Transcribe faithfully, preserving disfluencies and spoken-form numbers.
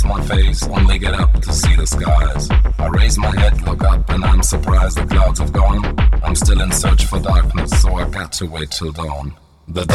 face my face, only get up to see the skies. I raise my head, look up, and I'm surprised the clouds have gone. I'm still in search for darkness, so I got to wait till dawn. The